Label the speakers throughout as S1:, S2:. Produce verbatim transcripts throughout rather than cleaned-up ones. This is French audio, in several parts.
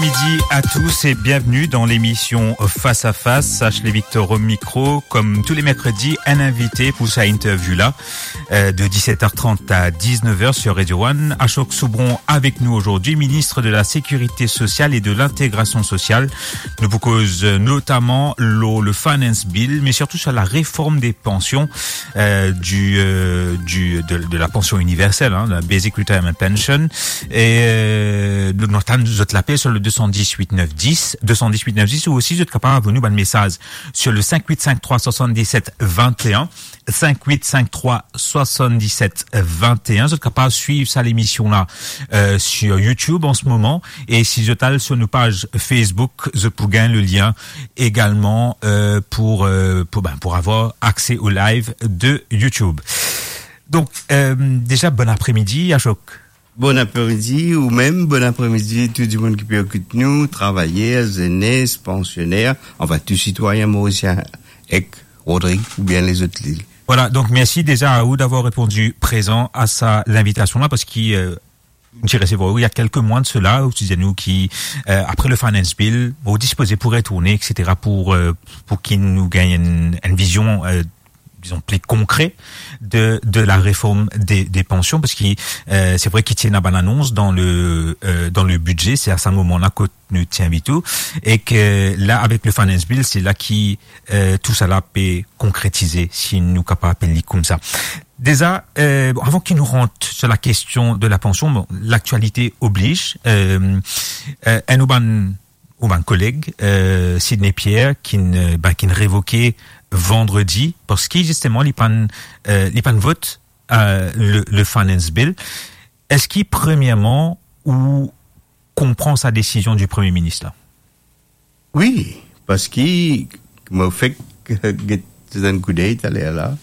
S1: après-midi à tous et bienvenue dans l'émission Face à Face. Sache-les Victor au micro, comme tous les mercredis, un invité pour sa interview-là, euh, de dix-sept heures trente à dix-neuf heures sur Radio One. Ashok Soubron avec nous aujourd'hui, ministre de la Sécurité sociale et de l'intégration sociale. Nous vous cause notamment le, le Finance Bill, mais surtout sur la réforme des pensions, euh, du, euh, du, de, de la pension universelle, hein, la Basic Retirement Pension. Et, euh, notamment, je te l'appelle sur le deux cent dix-huit neuf dix, deux cent dix-huit neuf dix, ou aussi je te capable de nous un message sur le cinq huit cinq trois soixante-dix-sept vingt et un, cinq huit cinq trois soixante-dix-sept vingt et un. Je te capable de suivre ça l'émission là euh, sur YouTube en ce moment, et si je t'aille sur nos pages Facebook, je peux gagner le lien également euh, pour euh, pour ben, pour avoir accès au live de YouTube. Donc euh, déjà bon après-midi Ashok.
S2: Bon après-midi, ou même bon après-midi, tout le monde qui peut écouter nous, travailleurs, jeunesse, pensionnaires, enfin, tous citoyens mauriciens, et Rodrigue, ou bien les autres îles.
S1: Voilà, donc merci déjà à vous d'avoir répondu présent à ça, l'invitation-là, parce qu'il, euh, je dirais, c'est vrai, il y a quelques mois de cela, où tu disais nous qui, euh, après le Finance Bill, vous disposez pour retourner, et cetera, pour, euh, pour qu'il nous gagne une, une vision, euh, disons plus concret de de la réforme des des pensions, parce que euh, c'est vrai qu'il tient à bonne annonce dans le euh, dans le budget, c'est à ce moment-là que nous tient tout, et que là avec le Finance Bill, c'est là qui euh, tout ça là peut concrétiser si nous capables d'appeler comme ça. Déjà, euh, bon, avant qu'il nous rentre sur la question de la pension, bon, l'actualité oblige. Euh, euh, un ouban ou un collègue, euh, Sidney Pierre, qui ne ben, qui ne révoquait vendredi, parce qu'il justement, il pan, euh, il pan vote, euh, le, le Finance Bill. Est-ce qu'il, premièrement, ou comprend sa décision du Premier ministre, là?
S2: Oui, parce qu'il m'a fait que, c'est un coup d'œil, là,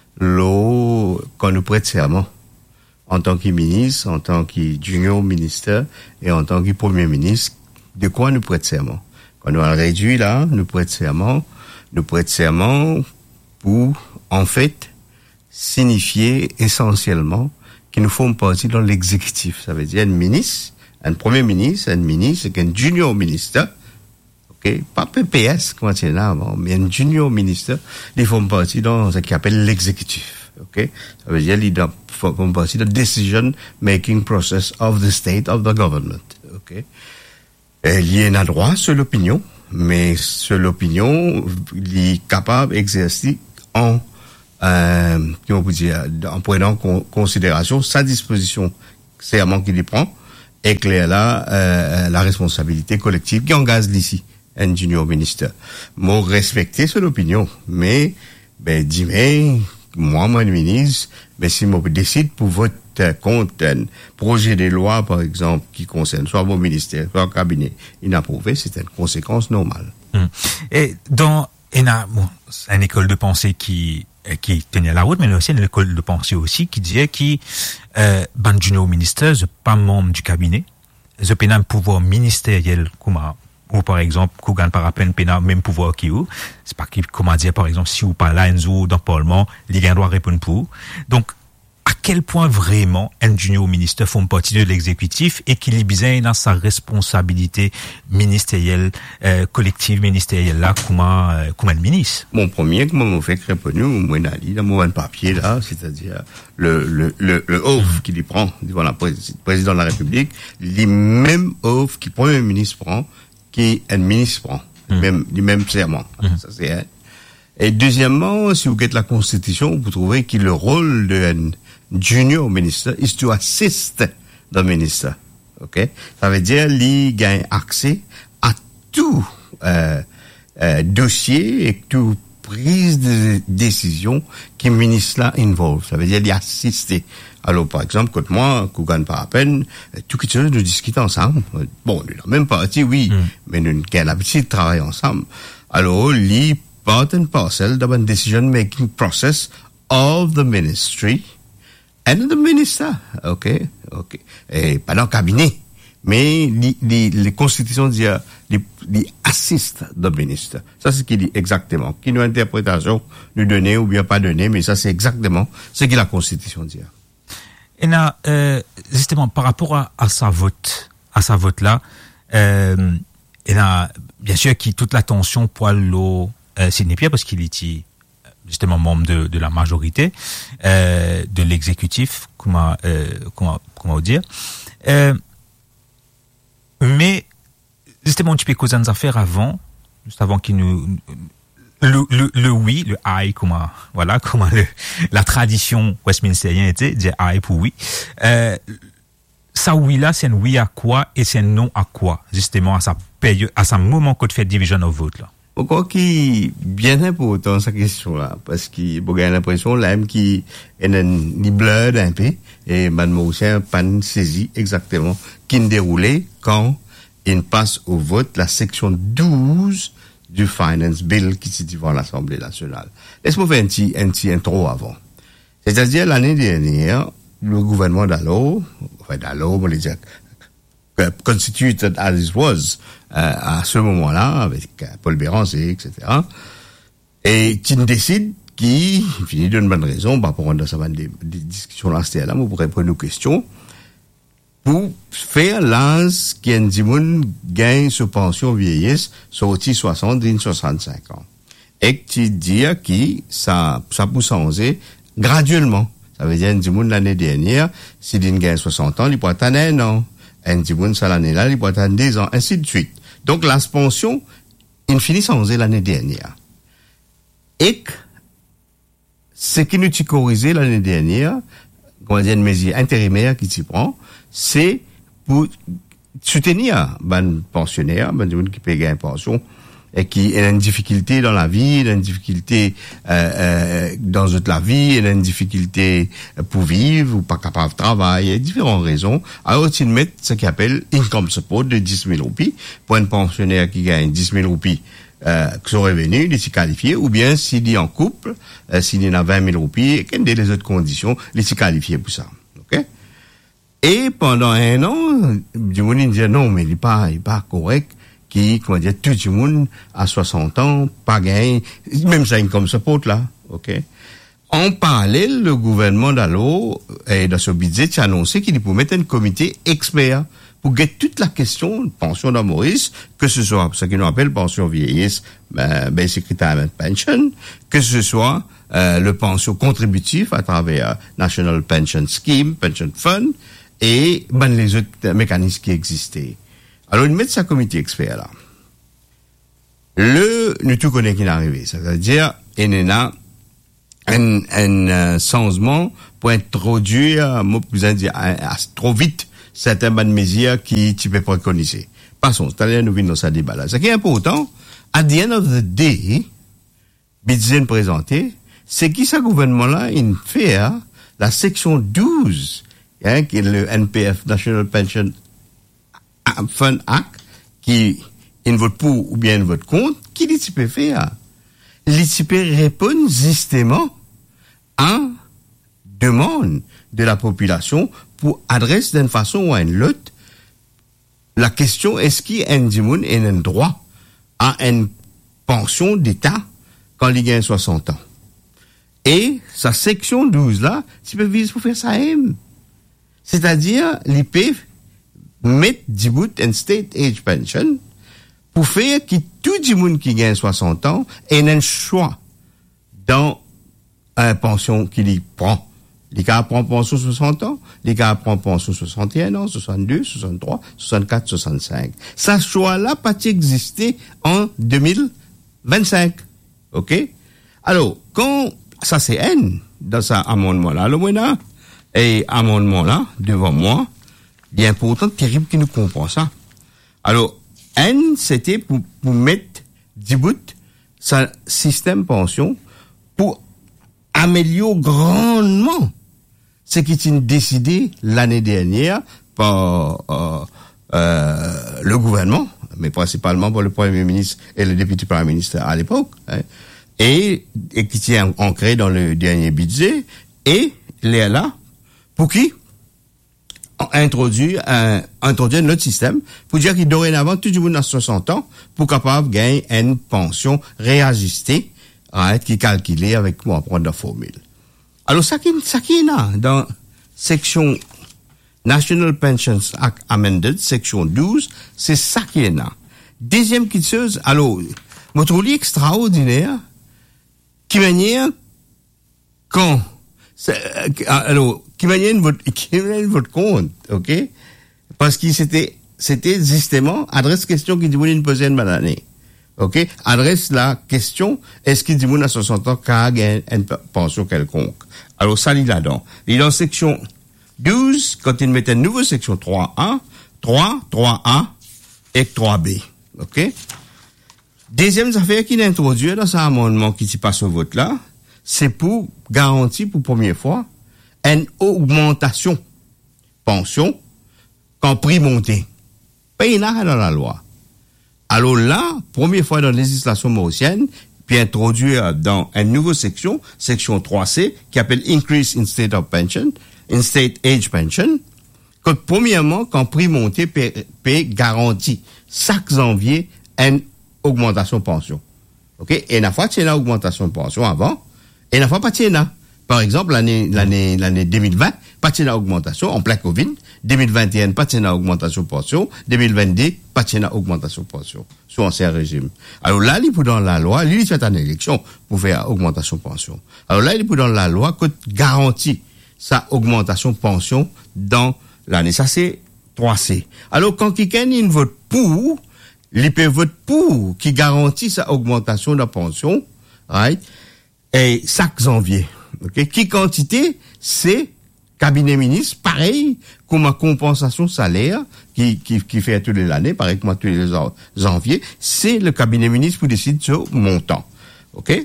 S2: l'eau, quand nous prête serment, en tant que ministre, en tant que junior ministre, et en tant que Premier ministre, de quoi nous prête serment? Quand nous avons réduit, là, nous prête serment, nous prête serment pour, en fait, signifier essentiellement qu'ils nous font partie dans l'exécutif. Ça veut dire un ministre, un premier ministre, un ministre, un junior ministre, ok, pas P P S, comment c'est là avant, mais un junior ministre, ils font partie dans ce qu'ils appellent l'exécutif, ok. Ça veut dire ils font partie de decision making process of the state, of the government, ok. Et il y a un droit sur l'opinion, mais sur l'opinion, il est capable d'exercer en, euh, comment vous dire, en prenant en considération sa disposition, serment qu'il y prend, et que là, euh, la responsabilité collective qui engage d'ici, un junior ministre. Moi, respecter son opinion, mais, ben, dis-moi, moi, mon ministre, ben, si moi décide pour voter contre un projet de loi, par exemple, qui concerne soit mon ministère, soit un cabinet inapprouvé, c'est une conséquence normale.
S1: Hum. Et dans, il y a, bon, une école de pensée qui, qui tenait la route, mais il y a aussi une école de pensée aussi qui disait qui, euh, ban junior ministre, je pas membre du cabinet, je peux un pouvoir ministériel, comme, ou par exemple, qu'on gagne par rappel, pénal, même pouvoir qui ou, c'est pas qui, comment dire, par exemple, si ou pas là, Enzo, dans le Parlement, les gains doivent répondre pour. Donc, à quel point vraiment un junior ministre font partie de l'exécutif et qu'il est bien dans sa responsabilité ministérielle, euh, collective ministérielle là, comment, euh, comment le ministre?
S2: Mon premier, comment on fait répondre, moi, Nali, dans mon papier là, c'est-à-dire, le, le, le, le oath qu'il y prend devant la président de la République, les mêmes oath que le premier ministre prend, qui un ministre prend, mmh. même, les mêmes serments. Mmh. Ça, c'est un. Et deuxièmement, si vous regardez la Constitution, vous trouvez que le rôle d'un junior ministre is to assist the minister. OK? Ça veut dire, il gagne accès à tout, euh, euh, dossier et tout prise de décision qui le ministre là involve. Ça veut dire, il assister. Alors, par exemple, quand moi, qu'on gagne pas à peine, tout quelque chose, nous discutons ensemble. Bon, nous, la même partie, oui, mm. mais nous avons l'habitude de travailler ensemble. Alors, il part and parcel dans une decision making process of the ministry and the minister. OK? OK. Et pas dans le cabinet. Mais, les, les, les constitutions disent, les, les assistent le ministre. Ça, c'est ce qu'il dit exactement. Qui nous interprétation, nous donner ou bien pas donner, mais ça, c'est exactement ce que la constitution dit.
S1: Et là, euh, justement, par rapport à, à sa vote, à sa vote là, Euh, et là, bien sûr, qui toute l'attention pour l'eau, euh, Sidney Pierre, parce qu'il était justement membre de, de la majorité, euh, de l'exécutif, comment, euh, comment, comment dire. Euh, mais, justement, tu peux causer des affaires avant, juste avant qu'il nous, le, le, le oui, le aïe, comment, voilà, comment le, la tradition westminstérienne était, dire aïe pour oui. Euh, ça oui là, c'est un oui à quoi et c'est un non à quoi, justement, à sa période, à sa moment qu'on fait division of vote, là.
S2: Pourquoi qui bien important cette question-là? Parce qu'il y a l'impression, là, même qu'il y a une blood un peu, et mademoiselle pas saisi exactement qui ne déroulait quand il passe au vote la section douze du Finance Bill qui se dit devant l'Assemblée nationale. Laisse-moi faire un petit, un petit intro avant. C'est-à-dire, l'année dernière, le gouvernement d'Allo, enfin d'Allo, on va dire, constituted as it was, euh, à ce moment-là, avec euh, Paul Béranger, et cetera, et qui décide qui, finit d'une bonne raison, par rapport à des, des discussions là, c'était là, vous pourrez prendre nos questions, pour faire l'âge qui un dimoun gagne sur pension vieillesse, sorti soixante, soixante-cinq ans. Et qui dit qui, ça, ça peut changer graduellement. Ça veut dire, un dimoun l'année dernière, si il gagne soixante ans, il peut attendre un an. Un dimoun, ça l'année là, il peut attendre deux ans, ainsi de suite. Donc, la pension, il finit changer l'année dernière. Et ce qui nous a corrigé l'année dernière, comment dire, une mesure intérimaire qui s'y prend, c'est pour soutenir ben pensionnaire, ben qui paye une pension et qui a une difficulté dans la vie, il a une difficulté euh, euh, dans toute la vie, il a une difficulté pour vivre ou pas capable de travailler, il y a différentes raisons. Alors ils mettent ce qu'ils appellent income support de dix mille roupies pour un pensionnaire qui gagne dix mille roupies euh, son revenu, il est qualifié, ou bien s'il est en couple, euh, s'il a vingt mille roupies, et qu'il y a des autres conditions, il est qualifié pour ça. Ok? Et pendant un an, du monde dit non, mais il n'est pas, il est pas correct, qui, comment dire, tout le monde à soixante ans, pas gagné, même ça, comme ce pote là, ok? En parallèle, le gouvernement d'Allo, et dans ce budget, a annoncé qu'il pourrait mettre un comité expert pour guetter toute la question de pension dans Maurice, que ce soit ce qu'on appelle pension vieillesse, ben, basic retirement pension, que ce soit, euh, le pension contributif à travers National Pension Scheme, Pension Fund, et, ben, les autres mécanismes qui existaient. Alors, ils mettent ce comité expert là. Le, nous tout connaissons qui est arrivé. C'est-à-dire, il y a un, un, un changement pour introduire, moi, vous allez dire, trop vite, certaines bonnes mesures qui, tu peux préconiser. Passons, c'est-à-dire, nous venons dans ce débat-là. Ce qui est important, at the end of the day, Bitzen présenté, c'est qui ce gouvernement-là, il fait, hein, la section douze, hein, qui est le N P F, National Pension Fund Act, qui, il vote pour ou bien il vote contre, qui l'I T P fait, hein? L'I T P répond justement à demande de la population pour adresser d'une façon ou à une autre la question est-ce qu'il y a un dimoun et un droit à une pension d'État quand il gagne soixante ans. Et sa section douze là, tu peux viser pour faire ça même. C'est-à-dire, l'I P mettre dimoun un state age pension pour faire que tout dimoun qui gagne soixante ans ait un choix dans une pension qu'il y prend. Les gars prennent pension soixante ans, les gars prennent pension soixante et un ans, soixante-deux, soixante-trois, soixante-quatre, soixante-cinq. Ça choix-là pas existé en deux mille vingt-cinq. OK? Alors, quand ça c'est N dans cet amendement-là, le moins et amendement-là, devant moi, il est important, terrible qui nous comprend ça. Alors, N, c'était pour, pour mettre dix bouts sa système pension pour améliorer grandement ce qui est décidé l'année dernière par euh, euh, le gouvernement, mais principalement par le Premier ministre et le député Premier ministre à l'époque, hein, et, et qui est ancré dans le dernier budget, et les là, pour qui introduit un, introduit un autre système, pour dire qu'il dorénavant, tout le monde à soixante ans, pour capable de gagner une pension réajustée, hein, qui est calculée avec, moi, prendre la formule. Alors, ça qui, ça qui est là, dans section National Pensions Act Amended, section douze, c'est ça qui est là. Deuxième chose, alors, je trouve extraordinaire, qui manière, quand, alors, qui manière votre, qui manière votre compte, ok? Parce que c'était, c'était justement, adresse question qui dit, vous une posée une année. Ok? Adresse la question, est-ce qu'il dit, vous à soixante ans, qu'a une pension quelconque? Alors, ça, il est là-dedans. Il est dans section douze, quand il mettait une nouvelle section trois A, trois, trois A et trois B. Ok? Deuxième affaire qu'il a introduit dans cet amendement qui s'y passe au vote là, c'est pour garantir pour première fois une augmentation pension quand prix monté. Pas il y a dans la loi. Alors là, première fois dans la législation mauricienne, puis introduit dans une nouvelle section, section trois C, qui appelle Increase in State of Pension, in State Age Pension, que premièrement, quand prix monté, paie garantie chaque janvier une augmentation de pension. OK? Et la fois, tu as une augmentation de pension avant, et la fois, pas tu as. Par exemple, l'année, l'année, l'année deux mille vingt, pas tu as augmentation, en plein Covid. deux mille vingt et un, pas tu as augmentation de pension. deux mille vingt-deux, pas tu as augmentation de pension. Sous ancien régime. Alors là, il est dans la loi, lui, il fait une élection pour faire augmentation de pension. Alors là, il est dans la loi que garantit sa augmentation de pension dans l'année. Ça, c'est trois C. Alors, quand quelqu'un vote pour, il peut voter pour, qui garantit sa augmentation de la pension, right? Et chaque janvier. OK? Qui quantité? C'est cabinet ministre, pareil, comme ma compensation salaire, qui, qui, qui fait tous les années, pareil comme tous les janvier, c'est le cabinet ministre qui décide ce montant. OK?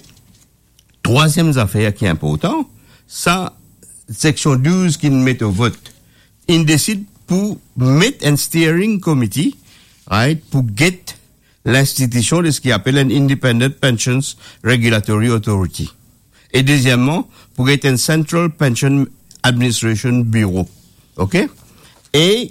S2: Troisième affaire qui est important, ça, section douze qui nous met au vote. Il décide pour mettre un steering committee, right, pour get l'institution de ce qu'il appelle un Independent Pensions Regulatory Authority. Et deuxièmement, pour get un Central Pension Administration Bureau. OK? Et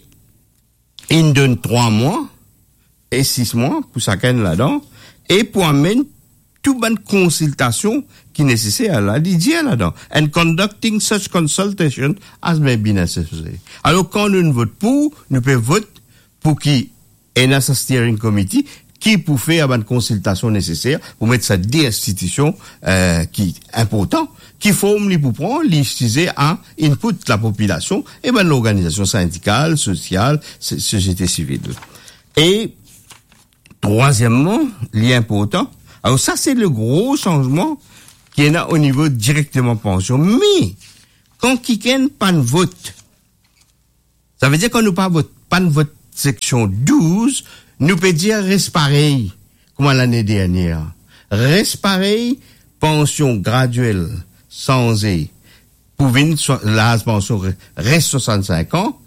S2: il donne trois mois et six mois pour chacun là-dedans et pour amener toute bonne consultation qui est nécessaire là, il dit là-dedans. And conducting such consultation as may be necessary. Alors, quand nous votons pour, nous pouvons voter pour qui est dans ce steering committee qui pour faire une consultation nécessaire pour mettre ça des institutions euh, qui important qui forment les pour prendre l'utiliser à input de la population et ben l'organisation syndicale, sociale, société civile. Et troisièmement, l'important, alors ça c'est le gros changement qui est là au niveau directement pension. Mais quand quelqu'un pas de vote, ça veut dire qu'on n'a pas vote, pas de vote section douze, nous peut dire reste pareil, comme l'année dernière. Reste pareil, pension graduelle, sans et, pour une, la pension reste soixante-cinq ans.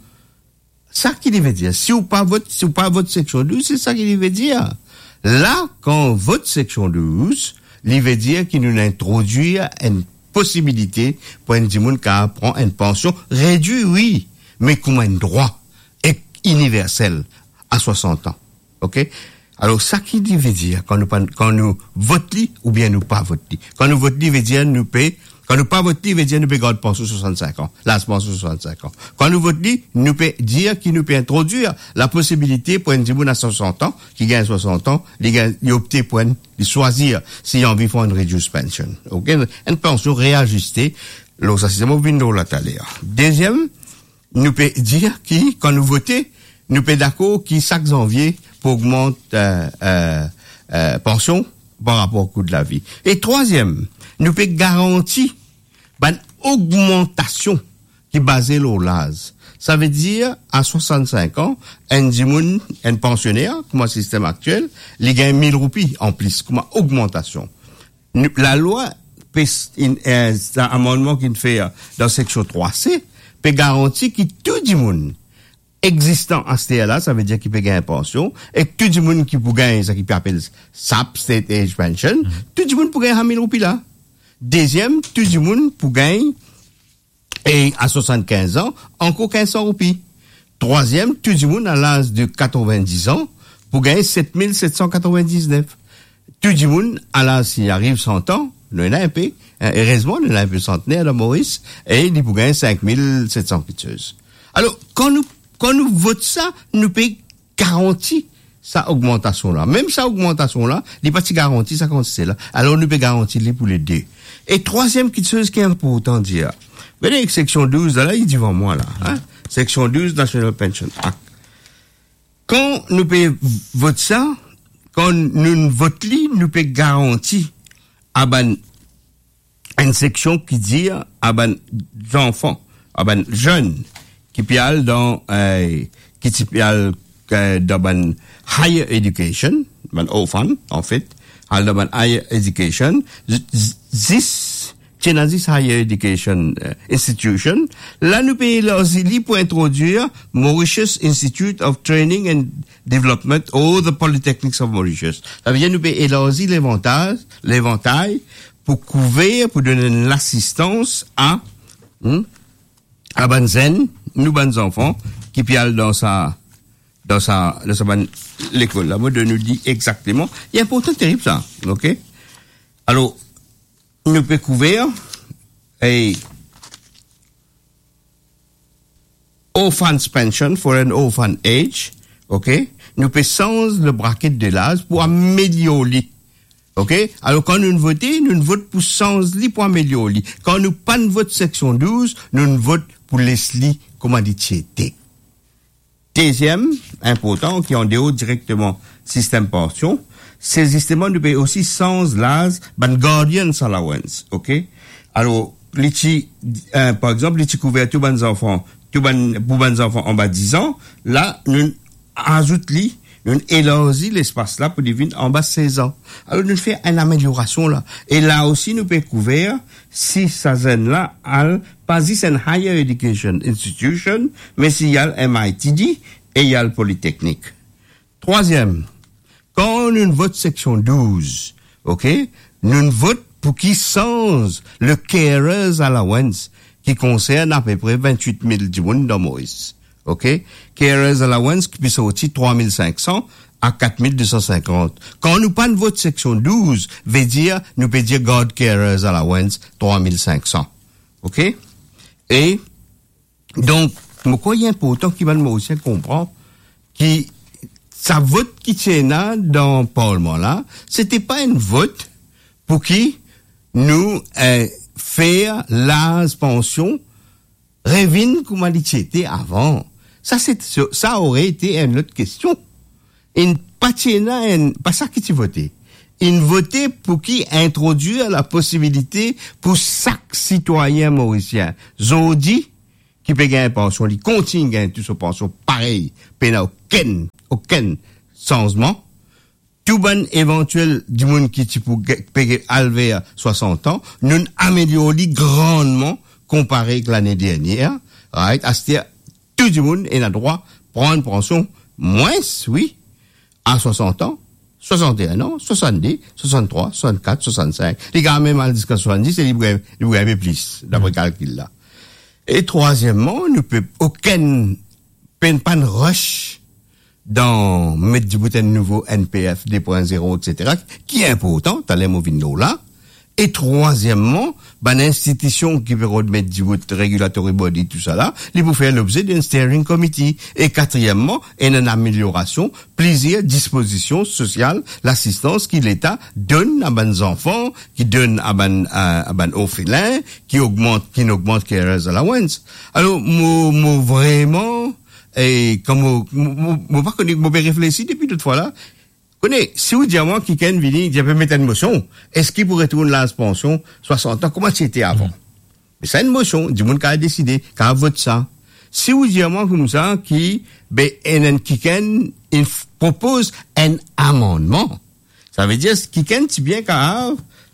S2: Ça qu'il veut dire. Si ou pas vote, si ou pas vote section douze, c'est ça qu'il veut dire. Là, quand on vote section douze, il veut dire qu'il nous introduit une possibilité pour un petit monde qui prend une pension réduite, oui, mais comme un droit universel à soixante ans. OK? Alors, ça qui veut dire, quand nous, quand nous votons, ou bien nous pas votons. Quand nous votons, veut dire nous paye, quand nous pas votons, veut dire nous paye garde pension soixante-cinq ans. Là, pension soixante-cinq ans. Quand nous votons, nous peut dire qu'il nous peut introduire la possibilité pour un petit à soixante ans, qui gagne soixante ans, il gagne, il opte pour une, il choisir s'il a envie de faire une reduced pension. OK? Une pension réajustée. Alors, ça, c'est mon window là, tout à l'heure. Deuxième, nous peut dire qui, quand nous votons, nous peut d'accord qui, chaque janvier, pour augmenter euh, euh, euh, pension par rapport au coût de la vie. Et troisième, nous peut garantir une augmentation qui est basée sur l'âge. Ça veut dire, à soixante-cinq ans, un dimoun, un pensionnaire, comme un système actuel, il gagne mille roupies en plus, comme une augmentation. La loi, un amendement qu'il fait dans section trois C, peut garantir que tout dimoun existant à ce là, ça veut dire qu'il peut gagner une pension, et tout le monde qui peut gagner, ça qui peut appeler S A P, State Age Pension, mm-hmm. tout le monde peut gagner mille roupies là. Deuxième, tout le monde peut gagner, et à soixante-quinze ans, encore quinze cents roupies. Troisième, tout le monde à l'âge de quatre-vingt-dix ans, peut gagner sept mille sept cent quatre-vingt-dix-neuf. Tout le monde à l'âge, s'il arrive cent ans, le un peu, heureusement, le un peu centenaire de Maurice, et il peut gagner cinq mille sept cents pitcheuses. Alors, quand nous, quand nous votons ça, nous payons garantie sa augmentation-là. Même sa augmentation-là, les parties garanties, ça compte c'est là. Alors, nous payons garantie pour les deux. Et troisième chose qui est important de dire. Vous voyez, section douze, là, il dit devant moi, là, hein? Section douze, National Pension Act. Quand nous payons vote ça, quand nous votons, nous payons garantie à ben, une section qui dit à ben, enfants, à ben, jeunes, qui pialent dans, euh, qui pialent, euh, dans ben, higher education, ben, orphan, en fait, dans ben, higher education, this, dans this higher education uh, institution, là, nous payons l'asile pour introduire Mauritius Institute of Training and Development or the Polytechnics of Mauritius. Ça veut dire, nous payons l'asile l'éventail, l'éventail, pour couvrir, pour donner l'assistance à, hmm, à Banzen, nous, bonnes enfants, qui pialent dans sa, dans sa, dans sa, l'école. La mode nous dit exactement. Il y a un important terrible, ça. OK? Alors, nous pouvons couvrir, et, orphan's pension for an orphan age. OK? Nous pouvons changer le bracket de l'âge pour améliorer. OK? Alors, quand nous votons, nous votons pour changer pour améliorer. Quand nous pas de vote section douze, nous votons pour laisser comment dit c'était. Deuxième, important, qui en déhaut directement système pension, ces systèmes nous payent aussi sans l'âge, ben guardian's allowance, ok? Alors, les petits, euh, par exemple, les petits couvertures, ben enfants, tout ben, pour ben enfants en bas de dix ans, là, nous ajoutons, nous élargissons l'espace là pour devenir en bas de seize ans. Alors, nous faisons une amélioration là. Et là aussi, nous pouvons couvrir si ça zone là, pas si c'est une higher education institution, mais s'il y a le M I T D et il y a le Polytechnique. Troisième, quand nous vote section douze, ok, nous vote pour qui change le carers allowance qui concerne à peu près vingt-huit mille du monde dans Maurice. OK? Carers allowance qui peut sortir trois mille cinq cents à quatre mille deux cent cinquante. Quand nous pas de vote section douze, veut dire, nous peut dire God carers allowance trois mille cinq cents. OK? Et, donc, je crois qu'il est important qu'il va le Mauricien comprendre qui, sa vote qui tient dans le Parlement là, c'était pas une vote pour qui nous, euh, faire l'âge pension, revine comme on dit c'était avant. Ça, c'est, ça aurait été une autre question. Une pas une, pas ça qui tu voté. Une voté pour qui introduire la possibilité pour chaque citoyen mauricien. Zodi, qui peut gagner pension, il continue à gagner toute sa pension pareil, il n'y a aucun, aucun changement. Tout bon éventuel du monde qui peut payer alvé à soixante ans, nous améliorons grandement comparé avec l'année dernière, right? C'est-à-dire, tout le monde est à droit prendre une pension moins, oui, à soixante ans, soixante et un ans, soixante-dix, soixante-trois, soixante-quatre, soixante-cinq. Les gars, même à jusqu'à soixante-dix, c'est libre, libre plus, d'après calcul là. Et troisièmement, nous peut aucun, peine pas de rush dans mettre du bout un nouveau N P F deux point zéro, et cetera, qui est important, t'as les movinos là. Et troisièmement, ben, institution qui veut remettre du bout regulatory body, tout ça là, il faut faire l'objet d'un steering committee. Et quatrièmement, une amélioration, plaisir, disposition sociale, l'assistance que l'État donne à ben enfants, qui donne à ben, à, à ben orphelins, qui augmente, qui n'augmente carers allowance. Alors, moi, moi, vraiment, et comme, moi, moi, pas connu, moi, réfléchi depuis toute fois là, connais, si vous dites à moi, qui can venir, il peut mettre une motion, est-ce qu'il pourrait tourner la pension, soixante ans, comment c'était avant? Mm. Mais c'est une motion, du monde qui a décidé, qui a voté ça. Si vous dites à moi comme ça, qui, ben, qui can, il propose un amendement. Ça veut dire, qui can, si bien qu'à,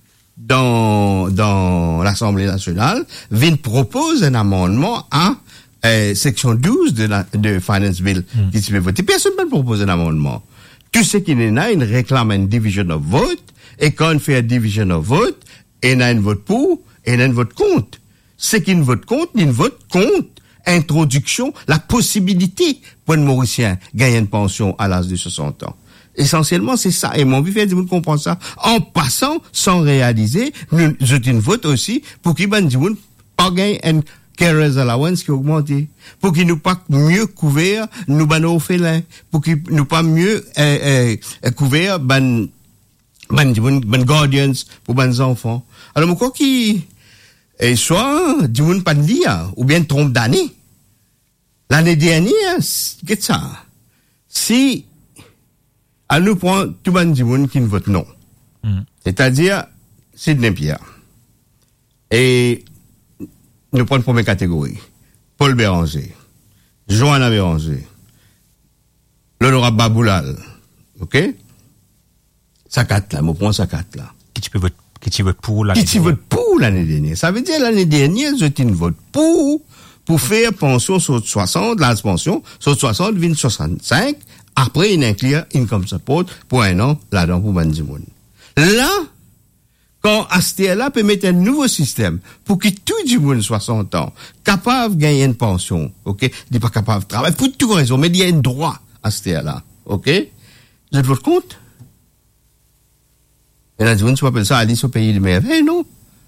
S2: dans, dans l'Assemblée nationale, vient propose un amendement à, euh, section douze de la, de Finance Bill, mm. qui se fait voter. Personne ne peut proposer un amendement. Tout ce qui est là, il réclame une division of vote, et quand on fait une division of vote, il y a un vote pour, et il y a un vote contre. Ce qui ne vote contre, il vote contre introduction, la possibilité pour un Mauricien gagner une pension à l'âge de soixante ans. Essentiellement, c'est ça. Et mon but fait de vous comprendre ça. En passant, sans réaliser, nous, je une vote aussi, pour qu'il y ait pas gagner une carers allowance qui augmenté, pour qu'ils nous pas mieux couvert nous ban orphelins, pour qu'ils nous pas mieux euh, euh, couvert ban ban ban guardians pour ban enfants. Alors moi quoi qui et soit du monde pas de lire ou bien trompe d'année. L'année dernière, qu'est-ce que ça? Si à nous prend tout ban du monde qui ne vote non. Mm. C'est-à-dire Sidney Pierre. Et nous prenons la première catégorie. Paul Béranger, Johanna Béranger, l'honorable Baboulal, ok? Ça quatre là, nous prenons ça quatre là.
S1: Qui tu peux voter, qui tu votes pour l'année
S2: dernière? Qui tu votes pour l'année dernière? Ça veut dire l'année dernière, je t'ai vote pour, pour faire pension sur soixante, la pension, sur soixante, vingt, soixante-cinq, après une inclure income support pour un an, là-dedans pour Bandimoun. Là, quand Astéla peut mettre un nouveau système pour que tout le monde soixante ans capable de gagner une pension, ok, il n'est pas capable de travailler pour toute raison, mais il y a un droit à Astéla, ok, vous êtes votre compte? Et là, tu appelle ça Alice au pays de merveille, non?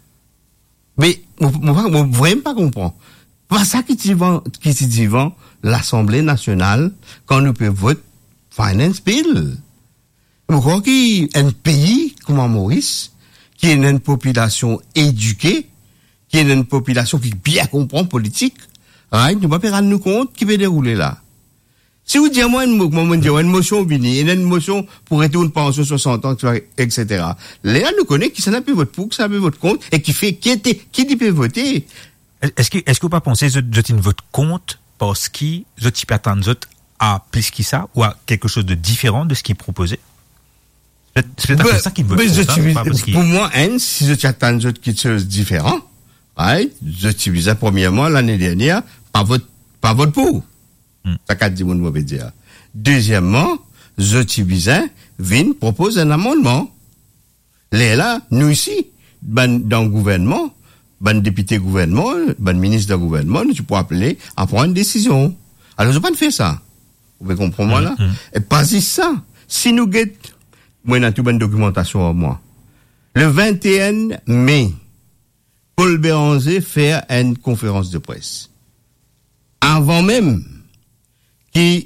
S2: Mais, vous ne vraiment pas comprendre. Pas ça qui dit qui dit l'Assemblée nationale quand nous pouvons voter finance bill. Vous croyez qu'il y a un pays comme Maurice, qui est une population éduquée, qui est une population qui bien comprend politique, right? Nous ne pouvons pas rendre nous compte qui peut dérouler là. Si vous dites moi une, une motion bini, une motion pour retourner une pension soixante ans, et cetera. Là, nous connaissons qui s'en a pu voter pour, qui s'en a pu voter contre, et qui fait, qui était, qui dit peut voter.
S1: Est-ce que, est-ce que vous pas pensez, je, je tiens votre compte parce que je t'y attends, je à plus que ça, ou à quelque chose de différent de ce qui est proposé? C'est peut-être bah, ça qui me veut.
S2: Pour, pour moi, hein, si je t'attends d'autres quelque chose de différent, right, je t'utilisais premièrement l'année dernière, pas votre, pas votre pour. Hmm. Ça qu'a dit mon mauvais dire. Deuxièmement, je t'utilisais, Vin propose un amendement. Là, là, nous ici, ben, dans le gouvernement, ben, député gouvernement, ben, ministre du gouvernement, tu peux appeler à prendre une décision. Alors, je vais pas faire ça. Vous pouvez comprendre, moi, là? Hmm. Et pas juste ça. Si nous guettons, moi, dans toute bonne documentation à moi. Le vingt et un mai, Paul Béranger fait une conférence de presse. Avant même que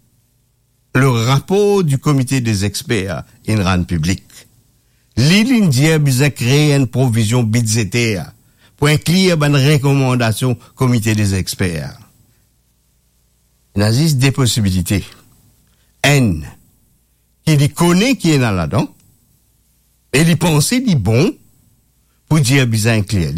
S2: le rapport du comité des experts in rende public, l'India a créé une provision budgétaire pour inclure une recommandation comité des experts. Il existe des possibilités. N. Il connaît qui est là-dedans, et il pense qu'il est bon, pour dire bien clair,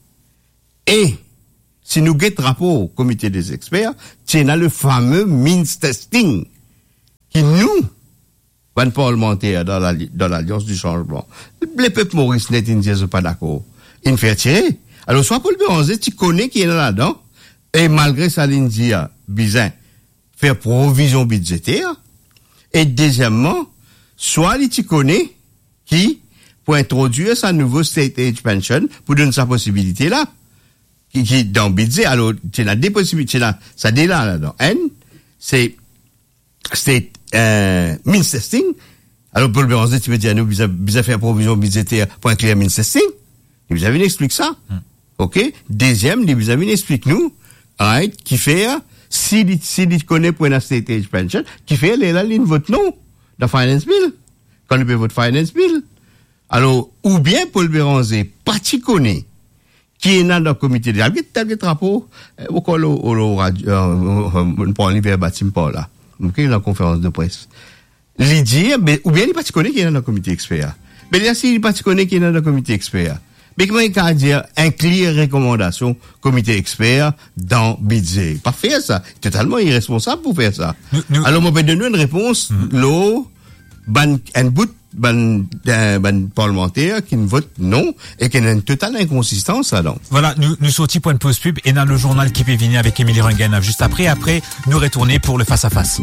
S2: et, si nous guettons rapport au comité des experts, c'est le fameux means testing, qui nous, van parlementaires dans la, dans l'Alliance du changement, les peuples Maurice net, ils ne disent pas d'accord. Ils ne fait tirer. Alors, soit Paul Béranger, tu connais qui est là-dedans, et malgré ça, il dit, bizarre, faire provision budgétaire, et deuxièmement, soit les tu connais qui, pour introduire sa nouveau state age pension, pour donner sa possibilité là, qui, qui, dans le budget, alors, tu as des possibilités là, ça dit là, là, dans N, c'est, state, euh, means testing. Alors, Paul Béranger, tu veux dire, nous, vous faire provision budgétaire pour inclure means testing. Et vous avez explique ça. Hmm. OK? Deuxième, vous avez explique nous, right, qui fait, si il si il connaît pour une state age pension, qui fait les la ligne vote non dans finance bill quand il peut voter finance bill. Alors ou bien Paul Béranger pas tu connaît qui est dans le comité de tel rapport au col au radio on prend l'hiver bâtiment là. OK, la conférence de presse. Il dit ou bien il pas tu connaît qui est dans le comité expert. Mais là si il pas tu connaît qui est dans le comité expert. Mais comment il peut dire inclure recommandation comité expert dans budget? Pas faire ça. Totalement irresponsable pour faire ça. Nous, nous, Alors, moi, je vais donner une réponse. Mm-hmm. L'eau, ban, un bout, ban, ban parlementaire qui ne vote non et qui a une totale inconsistance là-dedans.
S1: Voilà, nous, nous sortis pour une pause pub et dans le journal qui peut venir avec Émilie Rungen juste après. Après, nous retourner pour le face-à-face.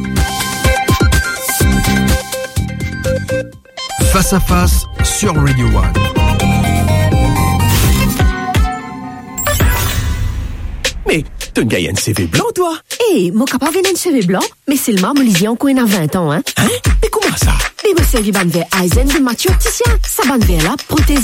S3: Face-à-face sur Radio One. Mais, t'as une gagne C V blanc, toi?
S4: Eh, hey, mon capable vient un C V blanc, mais c'est le marbre lisien qu'on a vingt ans, hein?
S3: Hein? Mais comment ça?
S4: Mais mon série ban vers Eisen de Mathieu Opticien. Ça ban vers là, prothèse